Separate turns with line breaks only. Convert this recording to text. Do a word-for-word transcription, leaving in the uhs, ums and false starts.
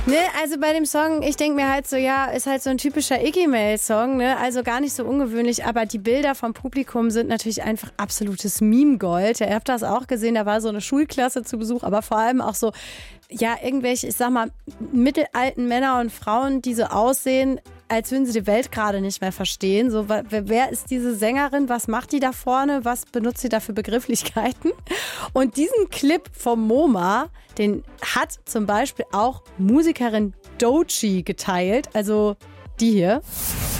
Ne, also bei dem Song, ich denke mir halt so, ja, ist halt so ein typischer Iggy-Mail-Song, ne? Also gar nicht so ungewöhnlich, aber die Bilder vom Publikum sind natürlich einfach absolutes Meme-Gold. Ja, ihr habt das auch gesehen, da war so eine Schulklasse zu Besuch, aber vor allem auch so, ja, irgendwelche, ich sag mal, mittelalten Männer und Frauen, die so aussehen, als würden sie die Welt gerade nicht mehr verstehen. So, wer, wer ist diese Sängerin? Was macht die da vorne? Was benutzt sie da für Begrifflichkeiten? Und diesen Clip vom MoMA, den hat zum Beispiel auch Musikerin Doechii geteilt. Also die hier.